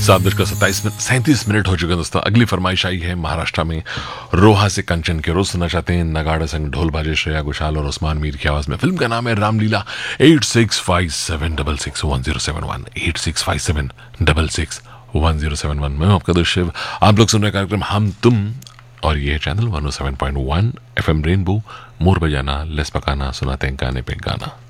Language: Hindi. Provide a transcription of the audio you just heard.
7:37 हो चुके हैं दोस्तों। अगली फरमाइश आई है महाराष्ट्र में रोहा से कंचन के रोज सुनना चाहते हैं नगाड़ा संग ढोल बाजे श्रेया घोषाल और उस्मान मीर की आवाज में। फिल्म का नाम है रामलीला। 8657661071 8657661071। मैं आपका दोस्त शिव, आप लोग सुन रहे कार्यक्रम हम तुम, और ये है चैनल 107.1 FM रेनबो। मोर बजाना लेस पकाना, सुनाते हैं गाने पे गाना।